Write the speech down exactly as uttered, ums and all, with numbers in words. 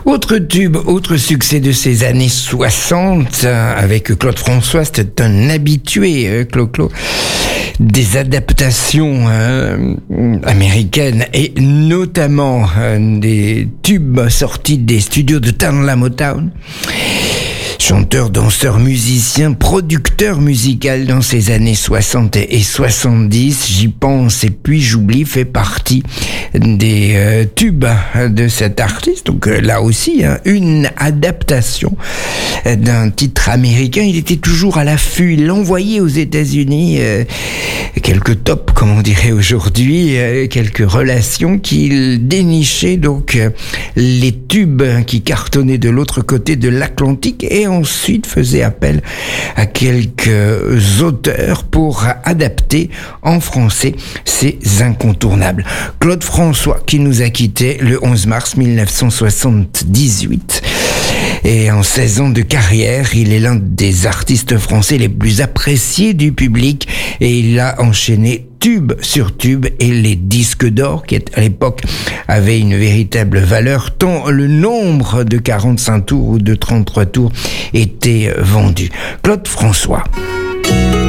Autre tube, autre succès de ces années soixante, avec Claude François, c'était un habitué, Clo-Clo, des adaptations euh, américaines et notamment euh, des tubes sortis des studios de Tanla Motown. Chanteur, danseur, musicien, producteur musical dans ces années soixante et soixante-dix, J'y pense et puis j'oublie fait partie des euh, tubes de cet artiste. Donc euh, là aussi, hein, une adaptation d'un titre américain. Il était toujours à l'affût. Il envoyait aux États-Unis euh, quelques tops, comme on dirait aujourd'hui, euh, quelques relations qu'il dénichait donc euh, les tubes qui cartonnaient de l'autre côté de l'Atlantique et ensuite faisait appel à quelques auteurs pour adapter en français ces incontournables. Claude François qui nous a quittés le onze mars mille neuf cent soixante-dix-huit. Et en seize ans de carrière, il est l'un des artistes français les plus appréciés du public et il a enchaîné tube sur tube et les disques d'or qui à l'époque avaient une véritable valeur tant le nombre de quarante-cinq tours ou de trente-trois tours était vendu. Claude François.